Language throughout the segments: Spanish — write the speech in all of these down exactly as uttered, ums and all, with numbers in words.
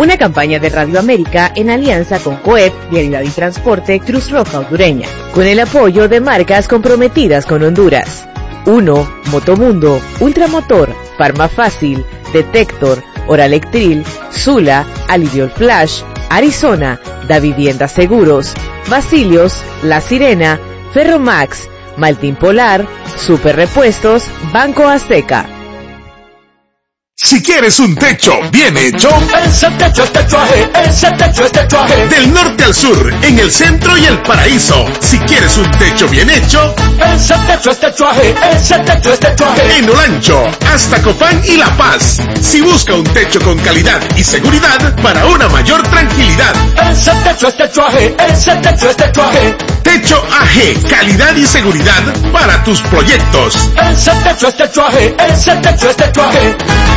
Una campaña de Radio América en alianza con COEP, Vialidad y Transporte, Cruz Roja Hondureña, con el apoyo de marcas comprometidas con Honduras. uno. Motomundo, Ultramotor, Farmafácil, Detector, Oralectril, Zula, Aliviol Flash, Arizona, Da Vivienda Seguros, Basilios, La Sirena, Ferromax, Maltín Polar, Super Repuestos, Banco Azteca. Si quieres un techo bien hecho, ese techo es techuaje, ese techo es techuaje. Del norte al sur, en el centro y el paraíso. Si quieres un techo bien hecho, ese techo es techuaje, ese techo es techuaje. En Olancho, hasta Copán y La Paz. Si busca un techo con calidad y seguridad para una mayor tranquilidad, ese techo es techuaje, ese techo es techuaje. Techo A G, calidad y seguridad para tus proyectos. Ese techo es techuaje, ese techo es techuaje.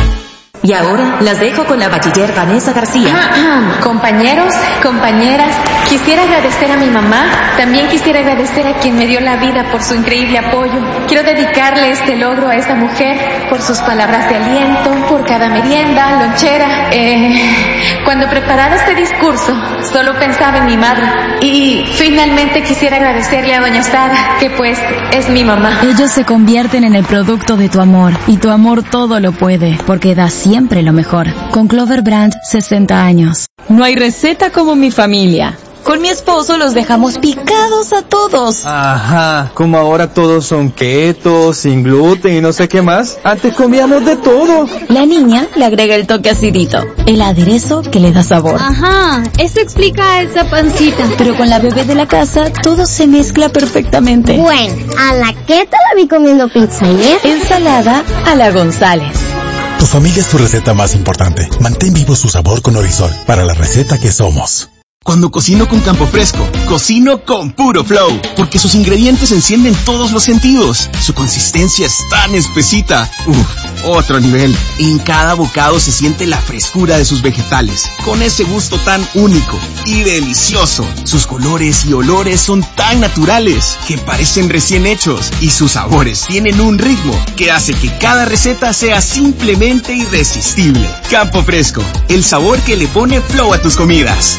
Y ahora las dejo con la bachiller Vanessa García. Compañeros, compañeras, quisiera agradecer a mi mamá, también quisiera agradecer a quien me dio la vida por su increíble apoyo. Quiero dedicarle este logro a esta mujer por sus palabras de aliento, por cada merienda, lonchera. Eh, cuando preparaba este discurso, solo pensaba en mi madre. Y finalmente quisiera agradecerle a doña Sara, que pues es mi mamá. Ellos se convierten en el producto de tu amor, y tu amor todo lo puede, porque da siempre lo mejor. Con Clover Brand, sesenta años. No hay receta como mi familia. Con mi esposo los dejamos picados a todos. Ajá, como ahora todos son keto, sin gluten y no sé qué más. Antes comíamos de todo. La niña le agrega el toque acidito, el aderezo que le da sabor. Ajá, eso explica esa pancita. Pero con la bebé de la casa, todo se mezcla perfectamente. Bueno, a la keto la vi comiendo pizza ayer. Ensalada a la González. Tu familia es tu receta más importante. Mantén vivo su sabor con Orisol, para la receta que somos. Cuando cocino con Campo Fresco, cocino con puro flow, porque sus ingredientes encienden todos los sentidos. Su consistencia es tan espesita. Uf, otro nivel. En cada bocado se siente la frescura de sus vegetales, con ese gusto tan único y delicioso. Sus colores y olores son tan naturales que parecen recién hechos, y sus sabores tienen un ritmo que hace que cada receta sea simplemente irresistible. Campo Fresco, el sabor que le pone flow a tus comidas.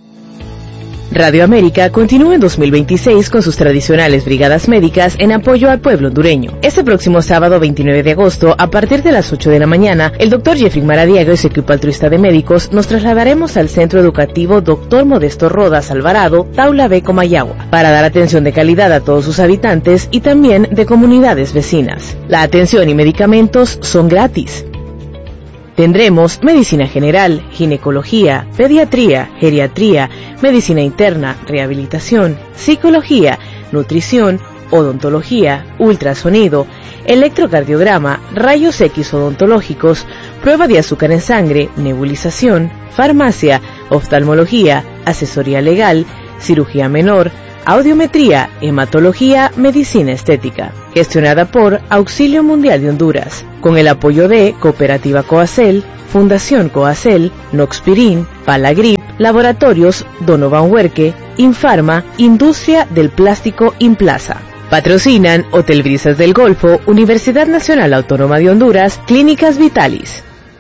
Radio América continúa en dos mil veintiséis con sus tradicionales brigadas médicas en apoyo al pueblo hondureño. Este próximo sábado veintinueve de agosto, a partir de las ocho de la mañana, el doctor Jeffrey Maradiaga y su equipo altruista de médicos nos trasladaremos al Centro Educativo doctor Modesto Rodas Alvarado, Taula B, Comayagua, para dar atención de calidad a todos sus habitantes y también de comunidades vecinas. La atención y medicamentos son gratis. Tendremos medicina general, ginecología, pediatría, geriatría, medicina interna, rehabilitación, psicología, nutrición, odontología, ultrasonido, electrocardiograma, rayos X odontológicos, prueba de azúcar en sangre, nebulización, farmacia, oftalmología, asesoría legal, cirugía menor, audiometría, hematología, medicina estética. Gestionada por Auxilio Mundial de Honduras, con el apoyo de Cooperativa Coacel, Fundación Coacel, Noxpirin, Palagrip, Laboratorios Donovan Huerque, Infarma, Industria del Plástico Implaza. Patrocinan Hotel Brisas del Golfo, Universidad Nacional Autónoma de Honduras, Clínicas Vitalis.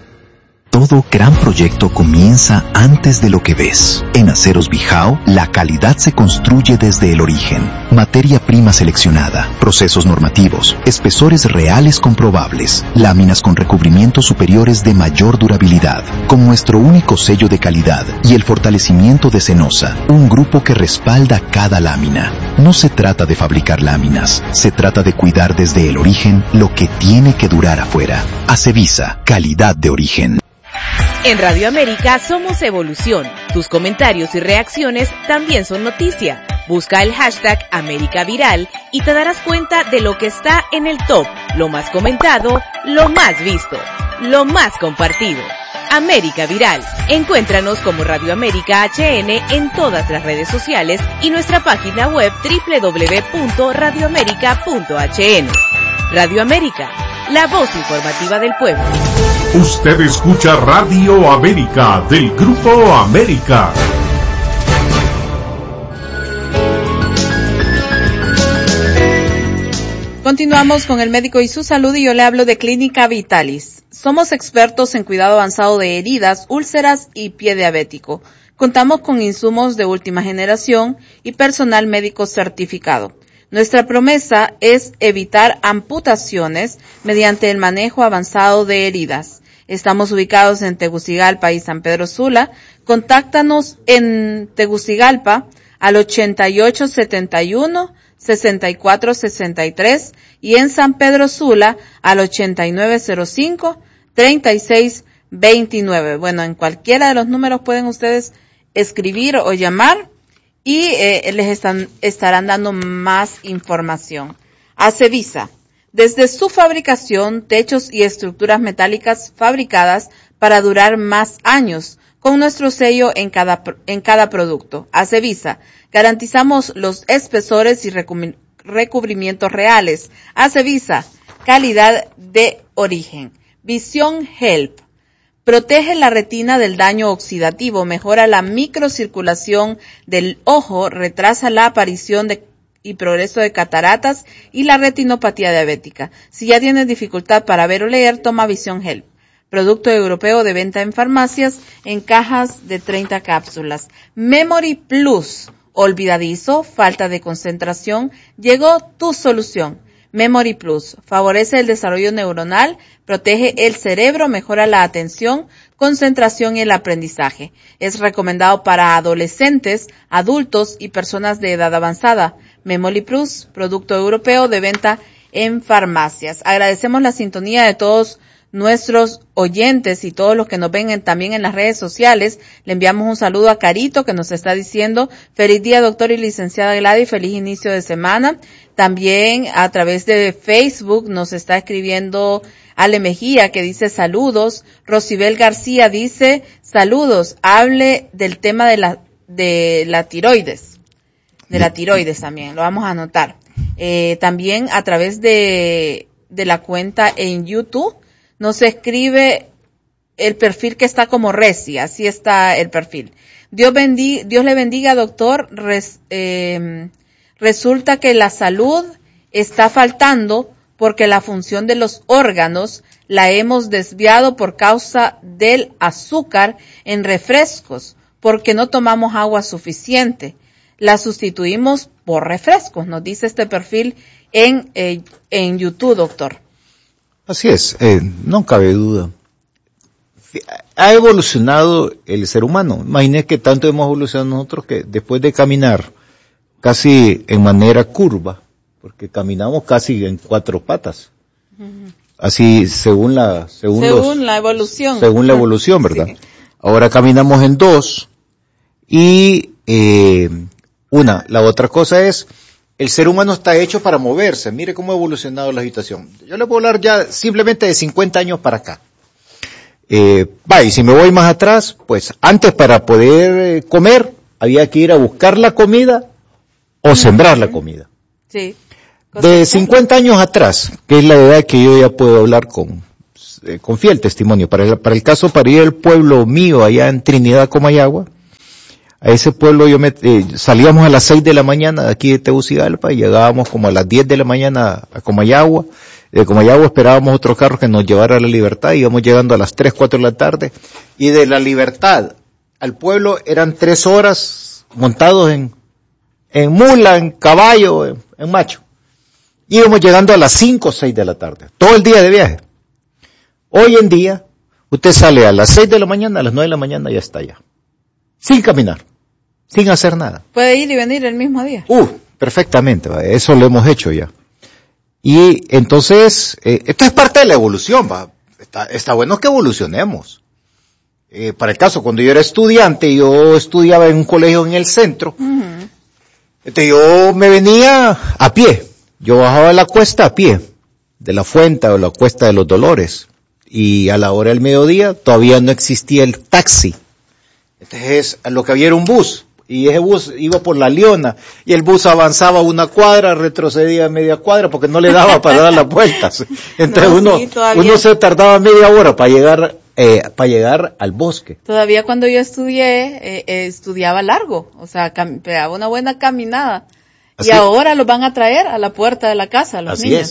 Todo gran proyecto comienza antes de lo que ves. En Aceros Bijao, la calidad se construye desde el origen. Materia prima seleccionada, procesos normativos, espesores reales comprobables, láminas con recubrimientos superiores de mayor durabilidad, con nuestro único sello de calidad y el fortalecimiento de Cenosa, un grupo que respalda cada lámina. No se trata de fabricar láminas, se trata de cuidar desde el origen lo que tiene que durar afuera. Acevisa, calidad de origen. En Radio América somos evolución. Tus comentarios y reacciones también son noticia. Busca el hashtag América Viral y te darás cuenta de lo que está en el top, lo más comentado, lo más visto, lo más compartido. América Viral. Encuéntranos como Radio América H N en todas las redes sociales y nuestra página web doble u doble u doble u punto radio américa punto h n. Radio América, la voz informativa del pueblo. Usted escucha Radio América del Grupo América. Continuamos con el médico y su salud y yo le hablo de Clínica Vitalis. Somos expertos en cuidado avanzado de heridas, úlceras y pie diabético. Contamos con insumos de última generación y personal médico certificado. Nuestra promesa es evitar amputaciones mediante el manejo avanzado de heridas. Estamos ubicados en Tegucigalpa y San Pedro Sula. Contáctanos en Tegucigalpa al ochenta y ocho setenta y uno sesenta y cuatro sesenta y tres y en San Pedro Sula al ochenta y nueve cero cinco treinta y seis veintinueve. Bueno, en cualquiera de los números pueden ustedes escribir o llamar y eh, les están, estarán dando más información. Acevisa, desde su fabricación, techos y estructuras metálicas fabricadas para durar más años, con nuestro sello en cada, en cada producto. Acevisa, garantizamos los espesores y recu- recubrimientos reales. Acevisa, calidad de origen. Visión Help, protege la retina del daño oxidativo, mejora la microcirculación del ojo, retrasa la aparición de y progreso de cataratas y la retinopatía diabética. Si ya tienes dificultad para ver o leer, toma Visión Help. Producto europeo de venta en farmacias en cajas de treinta cápsulas. Memory Plus, olvidadizo, falta de concentración, llegó tu solución. Memory Plus favorece el desarrollo neuronal, protege el cerebro, mejora la atención, concentración y el aprendizaje. Es recomendado para adolescentes, adultos y personas de edad avanzada. Memory Plus, producto europeo de venta en farmacias. Agradecemos la sintonía de todos nuestros oyentes y todos los que nos ven en, también en las redes sociales. Le enviamos un saludo a Carito, que nos está diciendo feliz día, doctor y licenciada Gladys, feliz inicio de semana. También a través de Facebook nos está escribiendo Ale Mejía, que dice saludos. Rosibel García dice saludos, hable del tema de la de la tiroides, de la tiroides también, lo vamos a anotar. Eh, también a través de de la cuenta en YouTube nos escribe el perfil que está como Resi, así está el perfil. Dios bendiga, Dios le bendiga, doctor. Res, eh, resulta que la salud está faltando porque la función de los órganos la hemos desviado por causa del azúcar en refrescos, porque no tomamos agua suficiente. La sustituimos por refrescos, nos dice este perfil en, eh, en YouTube, doctor. Así es, eh, no cabe duda. Ha evolucionado el ser humano. Imagínense que tanto hemos evolucionado nosotros que después de caminar casi en manera curva, porque caminamos casi en cuatro patas, uh-huh. así según la según, según los, la evolución, según la evolución, ¿verdad? Sí. Ahora caminamos en dos y eh, una, la otra cosa es el ser humano está hecho para moverse. Mire cómo ha evolucionado la agitación. Yo le puedo hablar ya simplemente de cincuenta años para acá. Eh, va, y si me voy más atrás, pues antes para poder eh, comer había que ir a buscar la comida o sembrar la comida. Sí. De cincuenta años atrás, que es la edad que yo ya puedo hablar con, eh, con fiel testimonio. Para el, para el caso, para ir al pueblo mío allá en Trinidad, Comayagua, a ese pueblo yo me, eh, salíamos a las seis de la mañana de aquí de Tegucigalpa y llegábamos como a las diez de la mañana a Comayagua. De Comayagua esperábamos otro carro que nos llevara a La Libertad, íbamos llegando a las tres, cuatro de la tarde. Y de La Libertad al pueblo eran tres horas montados en, en mula, en caballo, en, en macho. Íbamos llegando a las cinco o seis de la tarde, todo el día de viaje. Hoy en día, usted sale a las seis de la mañana, a las nueve de la mañana ya está allá. Sin caminar. Sin hacer nada. Puede ir y venir el mismo día. Uh, perfectamente, eso lo hemos hecho ya. Y entonces, eh, esto es parte de la evolución, va. Está, está bueno que evolucionemos. Eh, para el caso, cuando yo era estudiante, yo estudiaba en un colegio en el centro, uh-huh. Entonces yo me venía a pie. Yo bajaba la cuesta a pie, de la Fuente o la Cuesta de los Dolores. Y a la hora del mediodía todavía no existía el taxi. Entonces, lo que había era un bus, y ese bus iba por La Leona, y el bus avanzaba una cuadra, retrocedía media cuadra, porque no le daba para dar las vueltas. Entonces no, uno, sí, uno se tardaba media hora para llegar, eh, para llegar al bosque. Todavía cuando yo estudié, eh, eh, estudiaba largo, o sea, cam- pegaba una buena caminada. Así y ahora los van a traer a la puerta de la casa, los así niños. Es.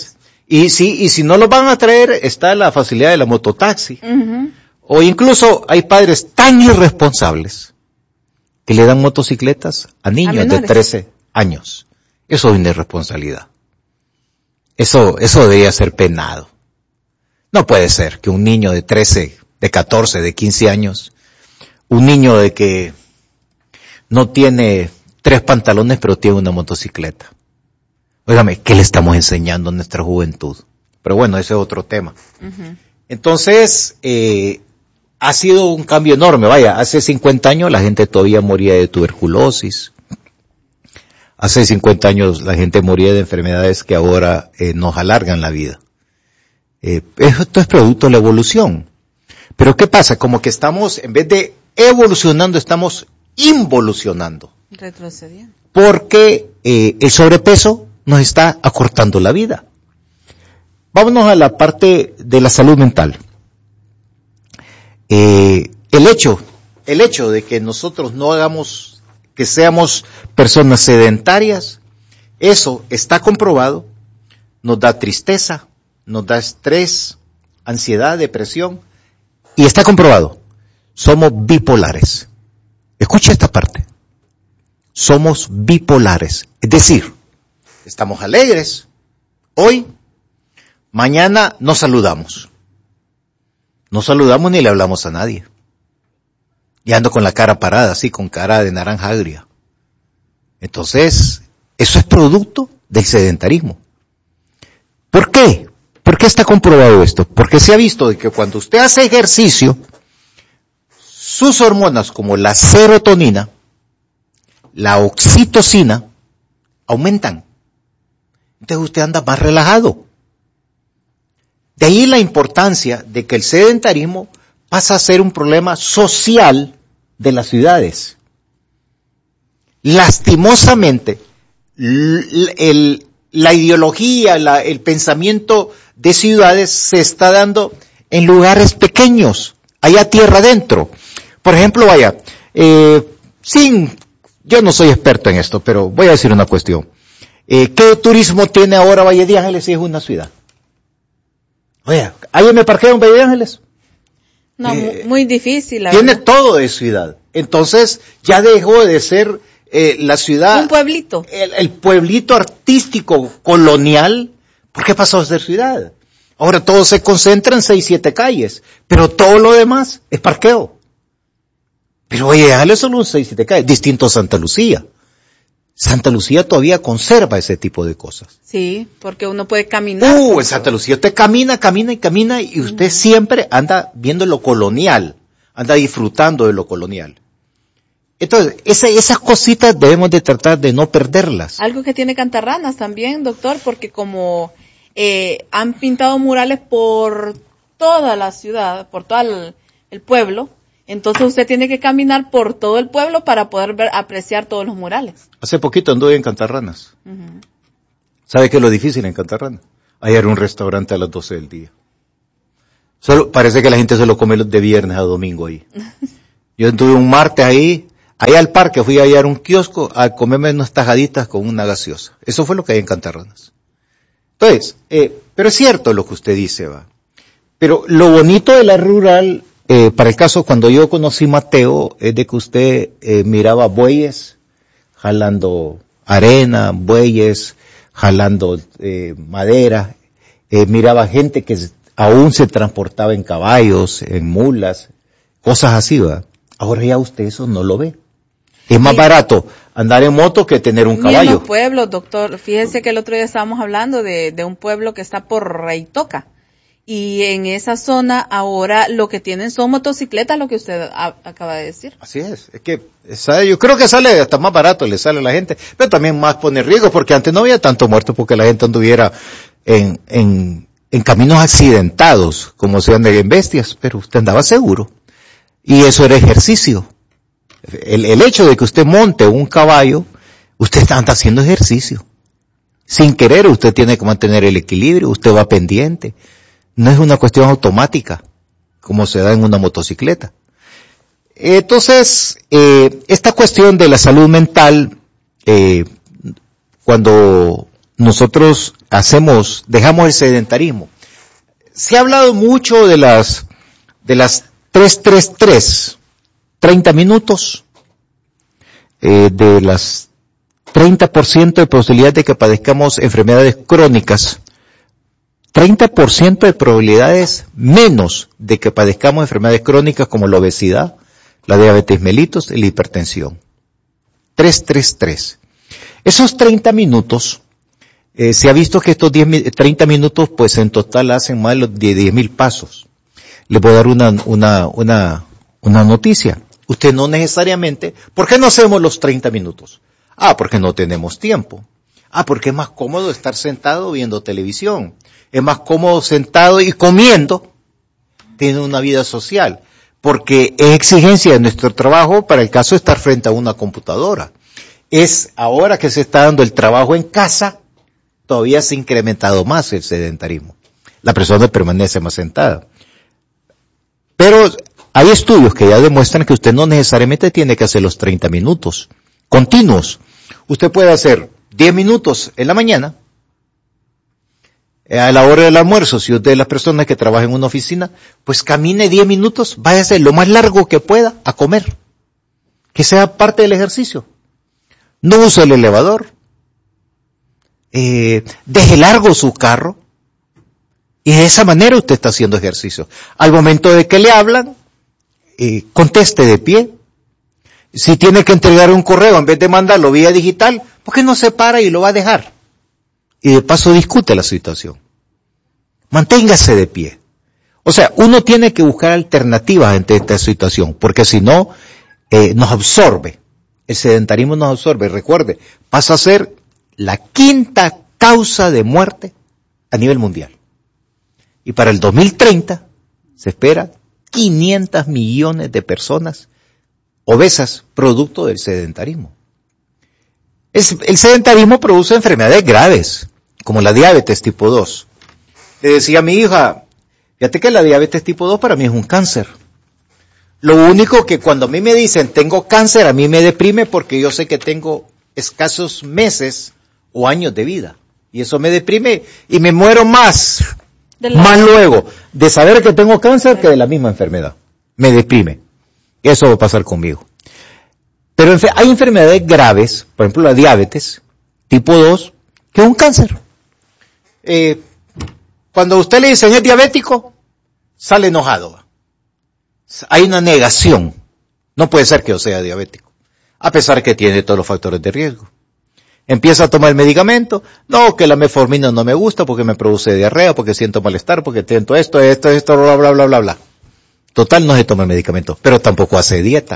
Y si, y si no los van a traer, está la facilidad de la mototaxi. Uh-huh. O incluso hay padres tan irresponsables que le dan motocicletas a niños de trece años. Eso es una irresponsabilidad. Eso, eso debería ser penado. No puede ser que un niño de trece, de catorce, de quince años, un niño de que no tiene tres pantalones pero tiene una motocicleta. Óigame, ¿qué le estamos enseñando a nuestra juventud? Pero bueno, ese es otro tema. Uh-huh. Entonces, eh, ha sido un cambio enorme. Vaya, hace cincuenta años la gente todavía moría de tuberculosis. Hace cincuenta años la gente moría de enfermedades que ahora eh, nos alargan la vida. Eh, esto es producto de la evolución. Pero ¿qué pasa? Como que estamos, en vez de evolucionando, estamos involucionando. Retrocediendo. Porque eh, el sobrepeso nos está acortando la vida. Vámonos a la parte de la salud mental. Eh, el hecho, el hecho de que nosotros no hagamos, que seamos personas sedentarias, eso está comprobado, nos da tristeza, nos da estrés, ansiedad, depresión, y está comprobado, somos bipolares. Escucha esta parte. Somos bipolares, es decir, estamos alegres hoy, mañana nos saludamos. No saludamos ni le hablamos a nadie. Y ando con la cara parada, así, con cara de naranja agria. Entonces, eso es producto del sedentarismo. ¿Por qué? ¿Por qué está comprobado esto? Porque se ha visto de que cuando usted hace ejercicio, sus hormonas como la serotonina, la oxitocina, aumentan. Entonces usted anda más relajado. De ahí la importancia de que el sedentarismo pasa a ser un problema social de las ciudades. Lastimosamente, el, el, la ideología, la, el pensamiento de ciudades se está dando en lugares pequeños, allá tierra adentro. Por ejemplo, vaya, eh, sin, yo no soy experto en esto, pero voy a decir una cuestión. Eh, ¿Qué turismo tiene ahora Valle de Ángeles si es una ciudad? Oye, ¿alguien me parquea en Valle de Ángeles? No, eh, muy difícil. La tiene verdad. Todo de ciudad. Entonces, ya dejó de ser eh, la ciudad. Un pueblito. El, el pueblito artístico colonial. ¿Por qué pasó a ser ciudad? Ahora todo se concentra en seis, siete calles. Pero todo lo demás es parqueo. Pero Valle de Ángeles solo un seis, siete calles. Distinto a Santa Lucía. Santa Lucía todavía conserva ese tipo de cosas. Sí, porque uno puede caminar. Uh, en Santa Lucía usted camina, camina y camina y usted uh-huh. siempre anda viendo lo colonial, anda disfrutando de lo colonial. Entonces, esa, esas cositas debemos de tratar de no perderlas. Algo que tiene Cantarranas también, doctor, porque como eh, han pintado murales por toda la ciudad, por todo el, el pueblo, entonces usted tiene que caminar por todo el pueblo para poder ver, apreciar todos los murales. Hace poquito anduve en Cantarranas. Uh-huh. ¿Sabe qué es lo difícil en Cantarranas? Hallar un restaurante a las doce del día. Solo, parece que la gente se lo come de viernes a domingo ahí. Yo estuve un martes ahí, allá al parque, fui a hallar un kiosco a comerme unas tajaditas con una gaseosa. Eso fue lo que hay en Cantarranas. Entonces, eh, pero es cierto lo que usted dice, va. Pero lo bonito de la rural, eh, para el caso cuando yo conocí Mateo, es de que usted eh, miraba bueyes jalando arena, bueyes jalando eh, madera, eh, miraba gente que aún se transportaba en caballos, en mulas, cosas así, ¿verdad? Ahora ya usted eso no lo ve. Es más sí. barato andar en moto que tener un caballo. En los pueblos, doctor, fíjese que el otro día estábamos hablando de, de un pueblo que está por Reitoca. Y en esa zona ahora lo que tienen son motocicletas, lo que usted a, acaba de decir. Así es, es que sabe, yo creo que sale hasta más barato, le sale a la gente, pero también más pone riesgo, porque antes no había tanto muerto porque la gente anduviera en, en, en caminos accidentados, como se anda en bestias, pero usted andaba seguro. Y eso era ejercicio. El, el hecho de que usted monte un caballo, usted anda haciendo ejercicio. Sin querer, usted tiene que mantener el equilibrio, usted va pendiente. No es una cuestión automática, como se da en una motocicleta. Entonces, eh, esta cuestión de la salud mental, eh, cuando nosotros hacemos, dejamos el sedentarismo. Se ha hablado mucho de las, de las tres tres tres, treinta minutos, eh, de las treinta por ciento de posibilidad de que padezcamos enfermedades crónicas, treinta por ciento de probabilidades menos de que padezcamos enfermedades crónicas como la obesidad, la diabetes mellitus y la hipertensión. tres tres tres. Esos treinta minutos, eh, se ha visto que estos diez, treinta minutos, pues en total hacen más de diez mil pasos. Les voy a dar una, una, una, una noticia. Usted no necesariamente, ¿por qué no hacemos los treinta minutos? Ah, porque no tenemos tiempo. Ah, porque es más cómodo estar sentado viendo televisión. Es más cómodo sentado y comiendo. Tiene una vida social. Porque es exigencia de nuestro trabajo para el caso de estar frente a una computadora. Es ahora que se está dando el trabajo en casa, todavía se ha incrementado más el sedentarismo. La persona permanece más sentada. Pero hay estudios que ya demuestran que usted no necesariamente tiene que hacer los treinta minutos continuos. Usted puede hacer diez minutos en la mañana, a la hora del almuerzo. Si usted es de las personas que trabajan en una oficina, pues camine diez minutos, váyase lo más largo que pueda a comer, que sea parte del ejercicio. No use el elevador, eh, deje largo su carro, y de esa manera usted está haciendo ejercicio. Al momento de que le hablan, eh, conteste de pie. Si tiene que entregar un correo, en vez de mandarlo vía digital, ¿por qué no se para y lo va a dejar? Y de paso discute la situación. Manténgase de pie. O sea, uno tiene que buscar alternativas ante esta situación, porque si no, eh, nos absorbe. El sedentarismo nos absorbe. Recuerde, pasa a ser la quinta causa de muerte a nivel mundial. Y para el dos mil treinta se espera quinientos millones de personas obesas producto del sedentarismo. Es, el sedentarismo produce enfermedades graves, como la diabetes tipo dos. Le decía a mi hija, fíjate que la diabetes tipo dos para mí es un cáncer. Lo único que cuando a mí me dicen tengo cáncer, a mí me deprime porque yo sé que tengo escasos meses o años de vida. Y eso me deprime y me muero más, más luego de saber que tengo cáncer que de la misma enfermedad. Me deprime. Eso va a pasar conmigo. Pero hay enfermedades graves, por ejemplo la diabetes tipo dos, que es un cáncer. Eh, cuando usted le dicen es diabético, sale enojado. Hay una negación. No puede ser que yo sea diabético, a pesar que tiene todos los factores de riesgo. Empieza a tomar el medicamento, no, que la metformina no me gusta porque me produce diarrea, porque siento malestar, porque siento esto, esto, esto, bla, bla, bla, bla, bla. Total, no se toma el medicamento, pero tampoco hace dieta.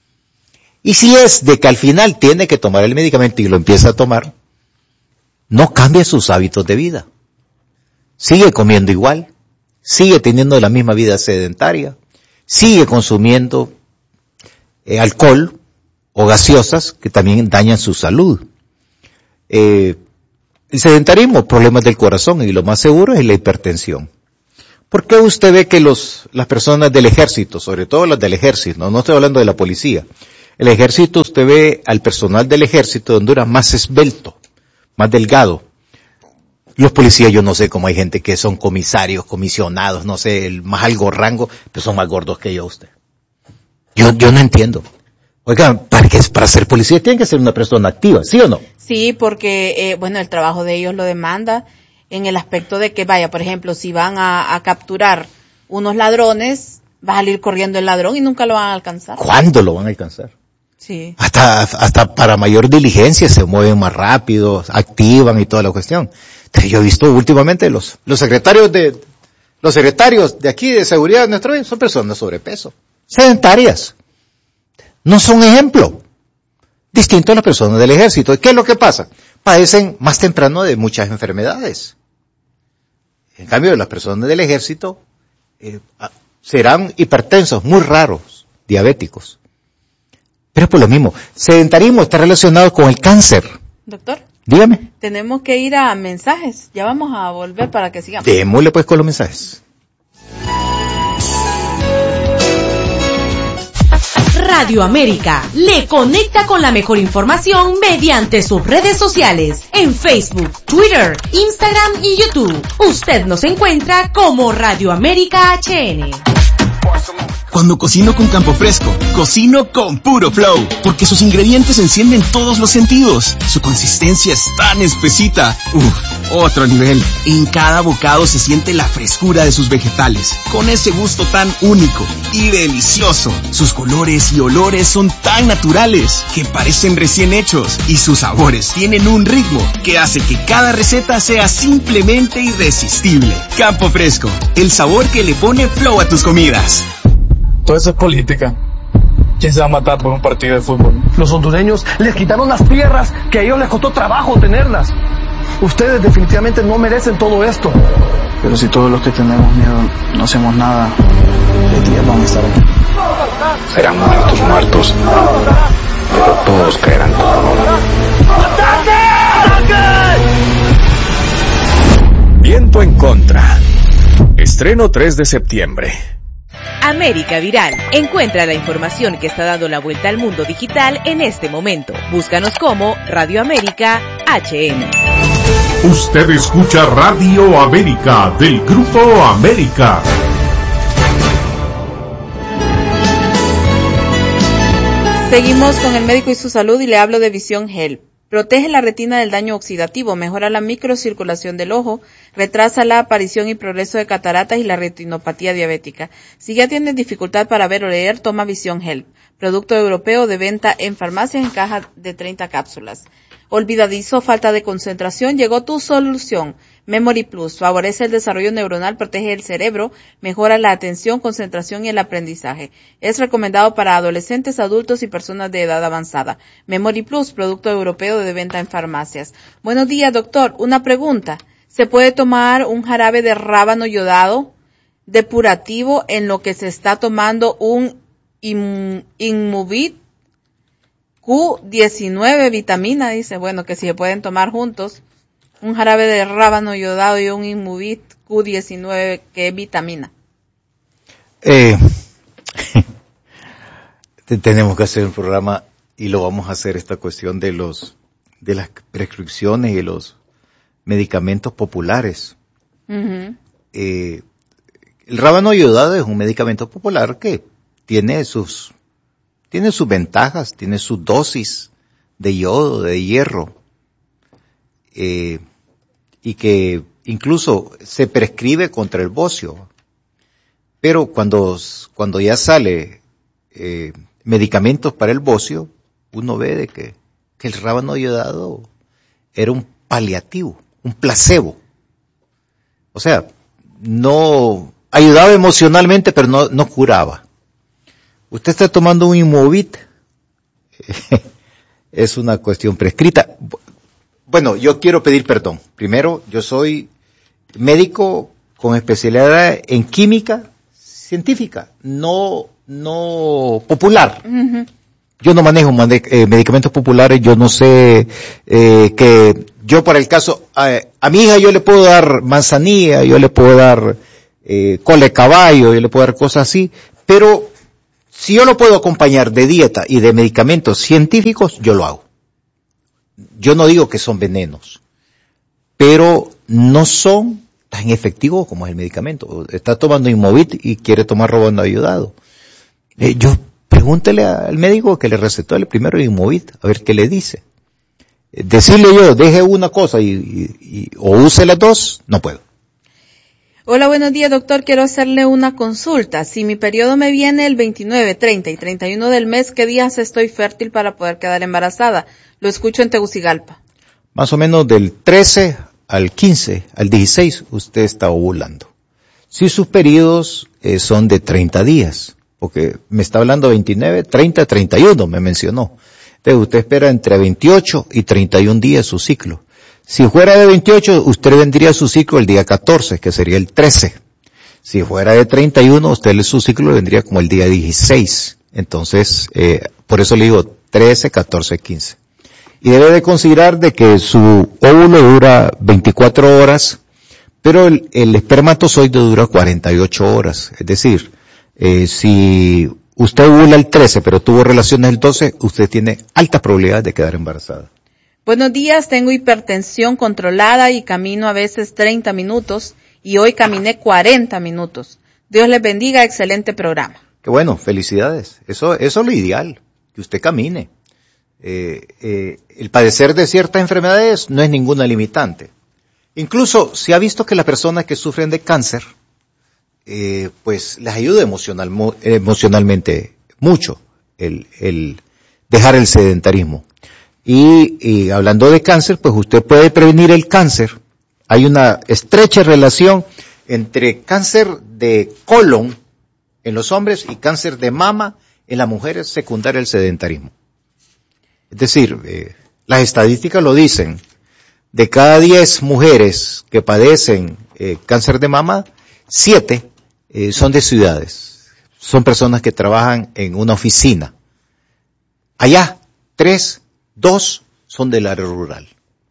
Y si es de que al final tiene que tomar el medicamento y lo empieza a tomar, no cambia sus hábitos de vida. Sigue comiendo igual, sigue teniendo la misma vida sedentaria, sigue consumiendo eh, alcohol o gaseosas que también dañan su salud. Eh, el sedentarismo, problemas del corazón, y lo más seguro es la hipertensión. ¿Por qué usted ve que los, las personas del ejército, sobre todo las del ejército, no, no estoy hablando de la policía, el ejército, usted ve al personal del ejército de Honduras más esbelto, más delgado? Los policías, yo no sé cómo hay gente que son comisarios, comisionados, no sé, el más algo rango, pero son más gordos que yo usted. Yo, yo no entiendo. Oigan, para, que, para ser policía tiene que ser una persona activa, ¿sí o no? Sí, porque, eh, bueno, el trabajo de ellos lo demanda en el aspecto de que, vaya, por ejemplo, si van a, a capturar unos ladrones, va a salir corriendo el ladrón y nunca lo van a alcanzar. ¿Cuándo lo van a alcanzar? Sí. Hasta, hasta para mayor diligencia se mueven más rápido, activan y toda la cuestión. Entonces, yo he visto últimamente los, los secretarios de, los secretarios de aquí de seguridad de nuestro país son personas sobrepeso, sedentarias. No son ejemplo. Distinto a las personas del ejército. ¿Qué es lo que pasa? Padecen más temprano de muchas enfermedades. En cambio, las personas del ejército eh, serán hipertensos, muy raros, diabéticos. Pero es por lo mismo. Sedentarismo está relacionado con el cáncer. Doctor. Dígame. Tenemos que ir a mensajes. Ya vamos a volver para que sigamos. Démosle pues con los mensajes. Radio América le conecta con la mejor información mediante sus redes sociales en Facebook, Twitter, Instagram y YouTube. Usted nos encuentra como Radio América H N. Cuando cocino con Campo Fresco, cocino con puro flow, porque sus ingredientes encienden todos los sentidos. Su consistencia es tan espesita. Uf, otro nivel. En cada bocado se siente la frescura de sus vegetales, con ese gusto tan único y delicioso. Sus colores y olores son tan naturales que parecen recién hechos, y sus sabores tienen un ritmo que hace que cada receta sea simplemente irresistible. Campo Fresco, el sabor que le pone flow a tus comidas. Todo eso es política. ¿Quién se va a matar por un partido de fútbol? Los hondureños les quitaron las tierras que a ellos les costó trabajo tenerlas. Ustedes definitivamente no merecen todo esto. Pero si todos los que tenemos miedo no hacemos nada, ¿qué días van a estar aquí? Serán muertos, muertos, pero todos caerán. Viento en contra. Estreno tres de septiembre. América Viral. Encuentra la información que está dando la vuelta al mundo digital en este momento. Búscanos como Radio América H N. Usted escucha Radio América del Grupo América. Seguimos con el médico y su salud y le hablo de Visión Help. Protege la retina del daño oxidativo, mejora la microcirculación del ojo, retrasa la aparición y progreso de cataratas y la retinopatía diabética. Si ya tienes dificultad para ver o leer, toma Visión Help, producto europeo de venta en farmacias en caja de treinta cápsulas. Olvidadizo, falta de concentración, llegó tu solución. Memory Plus favorece el desarrollo neuronal, protege el cerebro, mejora la atención, concentración y el aprendizaje. Es recomendado para adolescentes, adultos y personas de edad avanzada. Memory Plus, producto europeo de venta en farmacias. Buenos días, doctor. Una pregunta. ¿Se puede tomar un jarabe de rábano yodado depurativo en lo que se está tomando un Inmovit Q diecinueve vitamina? Dice, bueno, que si se pueden tomar juntos un jarabe de rábano yodado y un Inmovit Q diecinueve, que es vitamina. Eh, tenemos que hacer un programa y lo vamos a hacer, esta cuestión de los de las prescripciones y los medicamentos populares. Uh-huh. Eh, el rábano yodado es un medicamento popular que tiene sus tiene sus ventajas, tiene su dosis de yodo, de hierro, eh, y que incluso se prescribe contra el bocio. Pero cuando, cuando ya sale eh, medicamentos para el bocio, uno ve de que, que el rábano yodado era un paliativo, un placebo. O sea, no ayudaba emocionalmente, pero no, no curaba. Usted está tomando un Inmovit, es una cuestión prescrita. Bueno, yo quiero pedir perdón. Primero, yo soy médico con especialidad en química científica, no, no popular. Uh-huh. Yo no manejo mane- eh, medicamentos populares, yo no sé eh, que yo para el caso, a, a mi hija yo le puedo dar manzanilla, yo le puedo dar eh, cola de caballo, yo le puedo dar cosas así, pero si yo lo puedo acompañar de dieta y de medicamentos científicos, yo lo hago. Yo no digo que son venenos, pero no son tan efectivos como es el medicamento. Está tomando Inmovit y quiere tomar rábano yodado. Eh, yo pregúntele al médico que le recetó el primero Inmovit, a ver qué le dice. Eh, decirle yo, deje una cosa y, y, y o use las dos, no puedo. Hola, buenos días, doctor. Quiero hacerle una consulta. Si mi periodo me viene el veintinueve, treinta y treinta y uno del mes, ¿qué días estoy fértil para poder quedar embarazada? Lo escucho en Tegucigalpa. Más o menos del trece al quince, al dieciséis, usted está ovulando. Si sus periodos eh, son de treinta días, porque me está hablando veintinueve, treinta, treinta y uno, me mencionó. Entonces usted espera entre veintiocho y treinta y un días su ciclo. Si fuera de veintiocho, usted vendría su ciclo el día catorce, que sería el trece. Si fuera de treinta y uno, usted su ciclo vendría como el día dieciséis. Entonces, eh, por eso le digo trece, catorce, quince. Y debe de considerar de que su óvulo dura veinticuatro horas, pero el, el espermatozoide dura cuarenta y ocho horas. Es decir, eh, si usted ovula el trece, pero tuvo relaciones el doce, usted tiene altas probabilidades de quedar embarazada. Buenos días, tengo hipertensión controlada y camino a veces treinta minutos y hoy caminé cuarenta minutos. Dios les bendiga, excelente programa. Qué bueno, felicidades. Eso, eso es lo ideal, que usted camine. Eh, eh, el padecer de ciertas enfermedades no es ninguna limitante. Incluso se ha visto que las personas que sufren de cáncer, eh, pues les ayuda emocional, emocionalmente mucho el, el dejar el sedentarismo. Y, y hablando de cáncer, pues usted puede prevenir el cáncer. Hay una estrecha relación entre cáncer de colon en los hombres y cáncer de mama en las mujeres secundaria al sedentarismo. Es decir, eh, las estadísticas lo dicen, de cada diez mujeres que padecen eh, cáncer de mama, siete eh, son de ciudades, son personas que trabajan en una oficina. Allá, tres, dos son del área rural.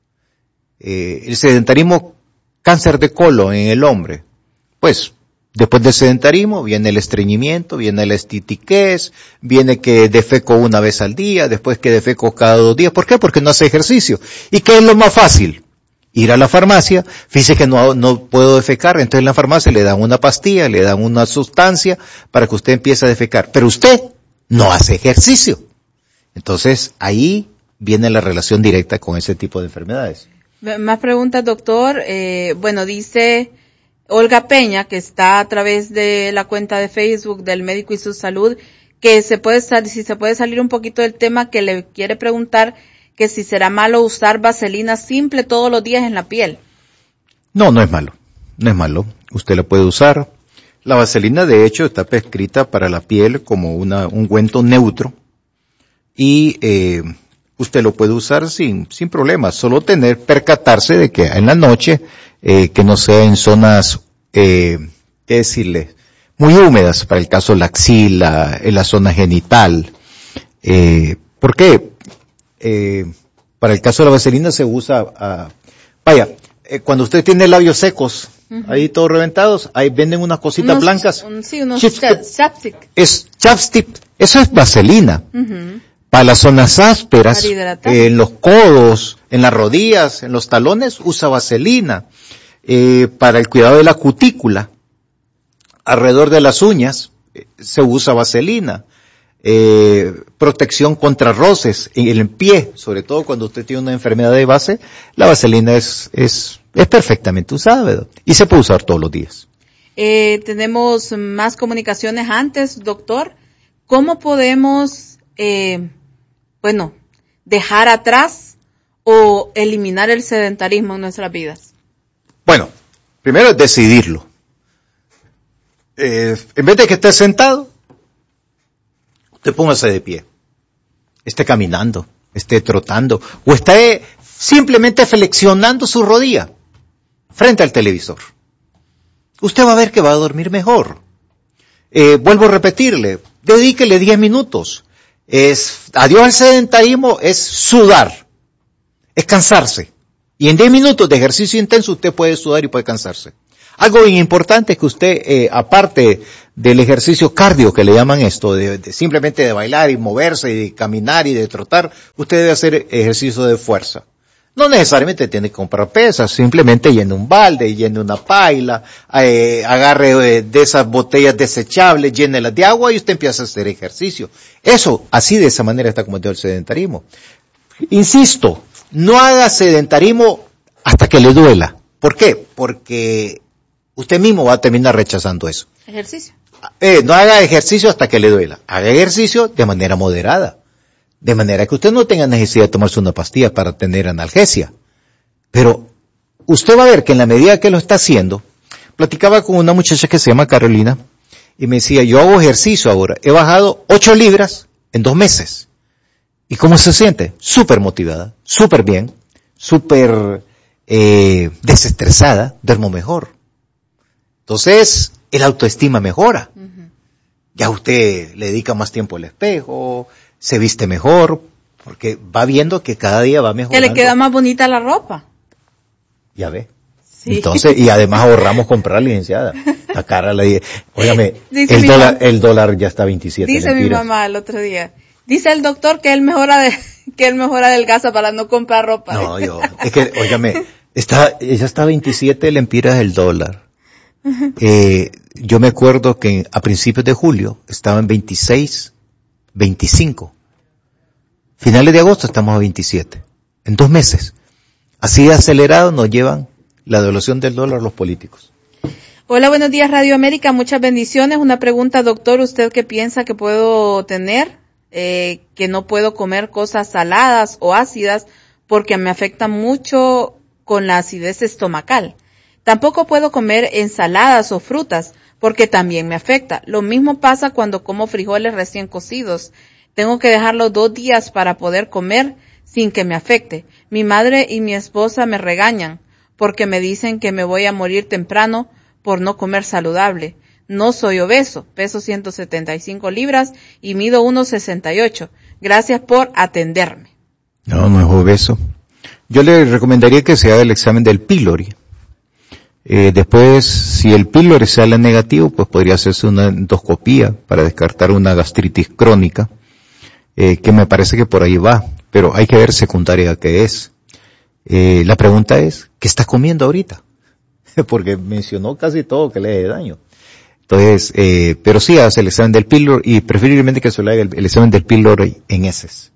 Eh, el sedentarismo, cáncer de colon en el hombre, pues después del sedentarismo viene el estreñimiento, viene la estitiquez, viene que defeco una vez al día, después que defeco cada dos días. ¿Por qué? Porque no hace ejercicio. ¿Y qué es lo más fácil? Ir a la farmacia, fíjese que no, no puedo defecar, entonces en la farmacia le dan una pastilla, le dan una sustancia para que usted empiece a defecar. Pero usted no hace ejercicio. Entonces ahí viene la relación directa con ese tipo de enfermedades. Más preguntas, doctor. Eh, bueno, dice Olga Peña, que está a través de la cuenta de Facebook del Médico y su Salud, que se puede si se puede salir un poquito del tema, que le quiere preguntar que si será malo usar vaselina simple todos los días en la piel. No, no es malo, no es malo. Usted la puede usar. La vaselina, de hecho, está prescrita para la piel como una, un ungüento neutro y eh, usted lo puede usar sin, sin problema. Solo tener, percatarse de que en la noche Eh, que no sea en zonas, eh, qué decirle, muy húmedas, para el caso de la axila, en la zona genital. Eh, ¿Por qué? Eh, para el caso de la vaselina se usa, uh, vaya, eh, cuando usted tiene labios secos, uh-huh. ahí todos reventados, ahí venden unas cositas unos, blancas. Un, sí, unos chapstick. Es chapstick, eso es vaselina. Uh-huh. Para las zonas ásperas, eh, en los codos, en las rodillas, en los talones, usa vaselina. Eh, para el cuidado de la cutícula, alrededor de las uñas, eh, se usa vaselina. Eh, protección contra roces en el pie, sobre todo cuando usted tiene una enfermedad de base, la vaselina es, es, es perfectamente usada, ¿verdad? Y se puede usar todos los días. Eh, tenemos más comunicaciones antes, doctor. ¿Cómo podemos, eh, bueno, dejar atrás o eliminar el sedentarismo en nuestras vidas? Bueno, primero es decidirlo. Eh, en vez de que esté sentado, usted póngase de pie. Esté caminando, esté trotando, o esté simplemente flexionando su rodilla frente al televisor. Usted va a ver que va a dormir mejor. Eh, vuelvo a repetirle, dedíquele diez minutos. Es, adiós al sedentarismo es sudar, es cansarse. Y en diez minutos de ejercicio intenso usted puede sudar y puede cansarse. Algo bien importante es que usted, eh, aparte del ejercicio cardio que le llaman esto, de, de simplemente de bailar y moverse y de caminar y de trotar, usted debe hacer ejercicio de fuerza. No necesariamente tiene que comprar pesas, simplemente llene un balde, llene una paila, eh, agarre eh, de esas botellas desechables, llénelas de agua y usted empieza a hacer ejercicio. Eso, así de esa manera está combatiendo el sedentarismo. Insisto, no haga sedentarismo hasta que le duela. ¿Por qué? Porque usted mismo va a terminar rechazando eso. Ejercicio. Eh, no haga ejercicio hasta que le duela. Haga ejercicio de manera moderada. De manera que usted no tenga necesidad de tomarse una pastilla para tener analgesia. Pero usted va a ver que en la medida que lo está haciendo, platicaba con una muchacha que se llama Carolina y me decía, yo hago ejercicio ahora. He bajado ocho libras en dos meses. ¿Y cómo se siente? Súper motivada, súper bien, súper eh, desestresada, duermo mejor. Entonces, el autoestima mejora. Uh-huh. Ya usted le dedica más tiempo al espejo, se viste mejor, porque va viendo que cada día va mejorando. Que le queda más bonita la ropa. Ya ve. Sí. Entonces, y además ahorramos comprar, licenciada. La cara la óigame, dice el dólar, mamá, el dólar ya está veintisiete. Dice lempiras. mi mamá el otro día. Dice el doctor que él mejora de, que él mejora adelgaza para no comprar ropa. No, yo, es que, óigame, está, ya está veintisiete lempiras el dólar. Eh, yo me acuerdo que a principios de julio estaba en veintiséis, veinticinco. Finales de agosto estamos a veintisiete. En dos meses. Así de acelerado nos llevan la devaluación del dólar los políticos. Hola, buenos días Radio América, muchas bendiciones. Una pregunta, doctor, ¿usted qué piensa que puedo tener? Eh, que no puedo comer cosas saladas o ácidas porque me afecta mucho con la acidez estomacal. Tampoco puedo comer ensaladas o frutas porque también me afecta. Lo mismo pasa cuando como frijoles recién cocidos. Tengo que dejarlos dos días para poder comer sin que me afecte. Mi madre y mi esposa me regañan porque me dicen que me voy a morir temprano por no comer saludable. No soy obeso, peso ciento setenta y cinco libras y mido uno sesenta y ocho. Gracias por atenderme. No, no es obeso. Yo le recomendaría que se haga el examen del pylori. Eh, después, si el pylori sale negativo, pues podría hacerse una endoscopía para descartar una gastritis crónica, eh, que me parece que por ahí va, pero hay que ver secundaria qué es. Eh, la pregunta es, ¿qué estás comiendo ahorita? Porque mencionó casi todo que le hace daño. Entonces, eh, pero sí hace el examen del pylori y preferiblemente que se le haga el, el examen del pylori en heces.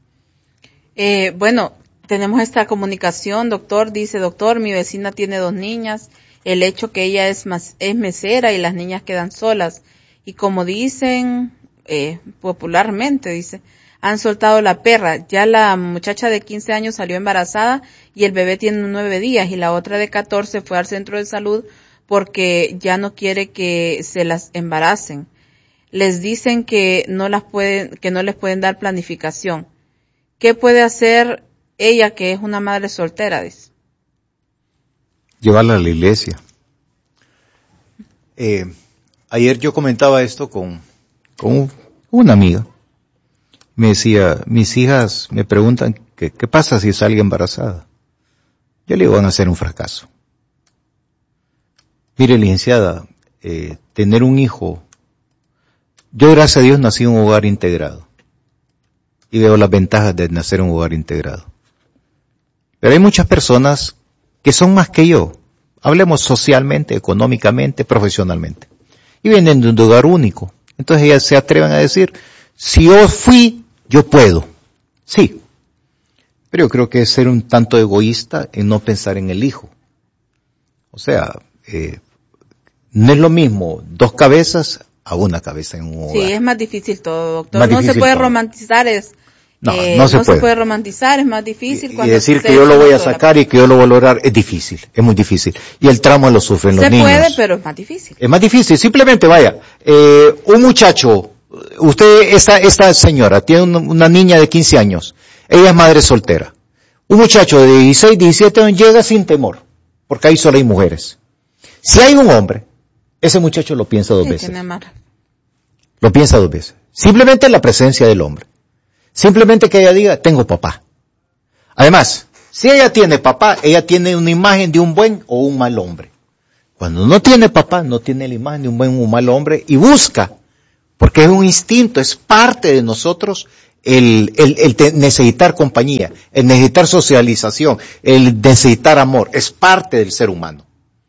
Eh, bueno, tenemos esta comunicación, doctor, dice, doctor, mi vecina tiene dos niñas, el hecho que ella es, mas, es mesera y las niñas quedan solas. Y como dicen, eh, popularmente, dice, han soltado la perra. Ya la muchacha de quince años salió embarazada y el bebé tiene nueve días y la otra de catorce fue al centro de salud porque ya no quiere que se las embaracen. Les dicen que no las pueden, que no les pueden dar planificación. ¿Qué puede hacer ella que es una madre soltera? Dice. Llevarla a la iglesia. Eh, ayer yo comentaba esto con, con una amiga. Me decía, mis hijas me preguntan que, qué pasa si salgo embarazada. Yo le digo, van a ser un fracaso. Mire, licenciada, eh, tener un hijo, yo gracias a Dios nací en un hogar integrado. Y veo las ventajas de nacer en un hogar integrado. Pero hay muchas personas que son más que yo. Hablemos socialmente, económicamente, profesionalmente. Y vienen de un hogar único. Entonces ellas se atreven a decir, si yo fui, yo puedo. Sí. Pero yo creo que es ser un tanto egoísta en no pensar en el hijo. O sea, eh, no es lo mismo dos cabezas a una cabeza en un hogar. Sí, es más difícil todo, doctor. Más no se puede todo. romantizar, es... No, eh, no se no puede. se puede romantizar, es más difícil. Y, cuando y decir que yo lo voy a sacar y que yo lo voy a lograr es difícil, es muy difícil. Y el trauma lo sufren los niños. Se puede, pero es más difícil. Es más difícil, simplemente vaya, eh, un muchacho, usted, esta, esta señora, tiene una, una niña de quince años, ella es madre soltera. Un muchacho de dieciséis, diecisiete años llega sin temor, porque ahí solo hay mujeres. Si hay un hombre, ese muchacho lo piensa dos Sí, veces. tiene mar. Lo piensa dos veces. Simplemente la presencia del hombre. Simplemente que ella diga, tengo papá. Además, si ella tiene papá, ella tiene una imagen de un buen o un mal hombre. Cuando no tiene papá, no tiene la imagen de un buen o un mal hombre y busca, porque es un instinto, es parte de nosotros el, el, el te- necesitar compañía, el necesitar socialización, el necesitar amor, es parte del ser humano.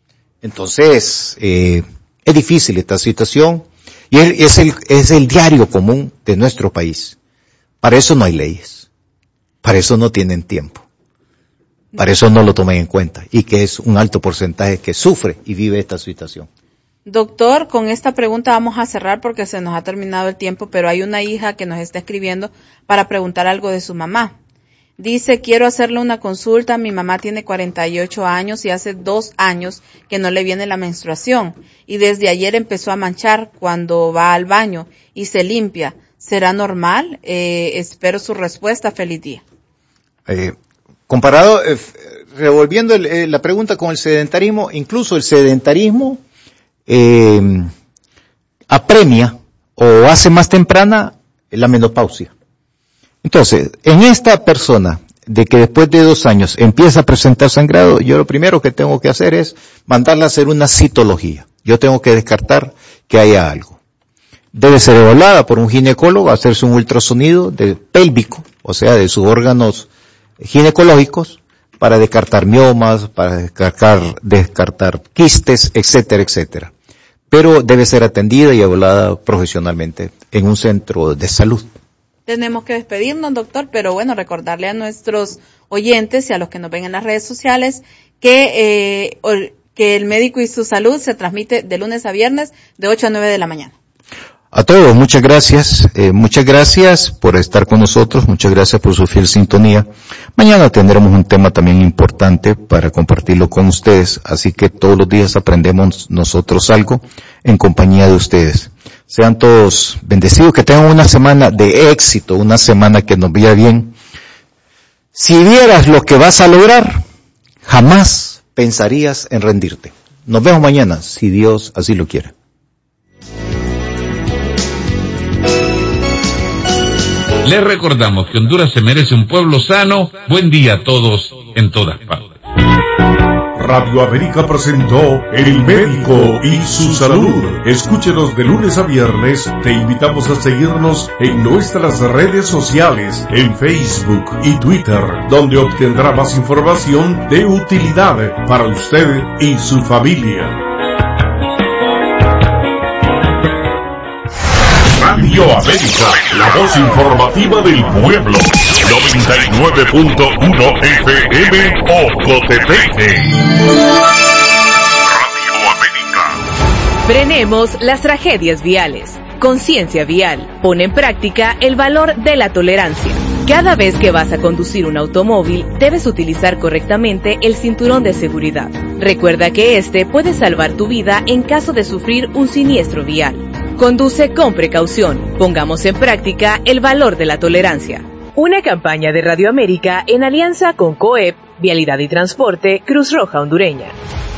Entonces, eh, es difícil esta situación y es, es, el, es el diario común de nuestro país. Para eso no hay leyes, para eso no tienen tiempo, para eso no lo toman en cuenta y que es un alto porcentaje que sufre y vive esta situación. Doctor, con esta pregunta vamos a cerrar porque se nos ha terminado el tiempo, pero hay una hija que nos está escribiendo para preguntar algo de su mamá. Dice, quiero hacerle una consulta, mi mamá tiene cuarenta y ocho años y hace dos años que no le viene la menstruación y desde ayer empezó a manchar cuando va al baño y se limpia. ¿Será normal? Eh, espero su respuesta. Feliz día. Eh, comparado, eh, revolviendo el, eh, la pregunta con el sedentarismo, incluso el sedentarismo eh, apremia o hace más temprana la menopausia. Entonces, en esta persona, de que después de dos años empieza a presentar sangrado, yo lo primero que tengo que hacer es mandarla a hacer una citología. Yo tengo que descartar que haya algo. Debe ser evaluada por un ginecólogo, hacerse un ultrasonido de pélvico, o sea, de sus órganos ginecológicos, para descartar miomas, para descartar, descartar quistes, etcétera, etcétera. Pero debe ser atendida y evaluada profesionalmente en un centro de salud. Tenemos que despedirnos, doctor, pero bueno, recordarle a nuestros oyentes y a los que nos ven en las redes sociales que, eh, que el médico y su salud se transmite de lunes a viernes de ocho a nueve de la mañana. A todos, muchas gracias, eh, muchas gracias por estar con nosotros, muchas gracias por su fiel sintonía. Mañana tendremos un tema también importante para compartirlo con ustedes, así que todos los días aprendemos nosotros algo en compañía de ustedes. Sean todos bendecidos, que tengan una semana de éxito, una semana que nos vaya bien. Si vieras lo que vas a lograr, jamás pensarías en rendirte. Nos vemos mañana, si Dios así lo quiere. Les recordamos que Honduras se merece un pueblo sano. Buen día a todos en todas partes. Radio América presentó El Médico y su Salud. Escúchenos de lunes a viernes. Te invitamos a seguirnos en nuestras redes sociales, en Facebook y Twitter, donde obtendrá más información de utilidad para usted y su familia. Radio América, la voz informativa del pueblo. noventa y nueve punto uno F M Ocotepeque. Radio América. Frenemos las tragedias viales. Conciencia vial. Pon en práctica el valor de la tolerancia. Cada vez que vas a conducir un automóvil, debes utilizar correctamente el cinturón de seguridad. Recuerda que este puede salvar tu vida en caso de sufrir un siniestro vial. Conduce con precaución. Pongamos en práctica el valor de la tolerancia. Una campaña de Radio América en alianza con COEP, Vialidad y Transporte, Cruz Roja Hondureña.